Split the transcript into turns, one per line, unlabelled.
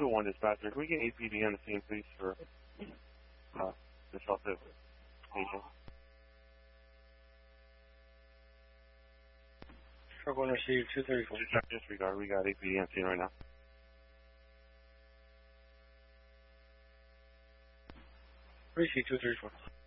121 dispatcher, can we get APD on the scene, please, for disruptive patient?
Truck one received 234.
Disregard, we got APD on scene right now.
Receive 234.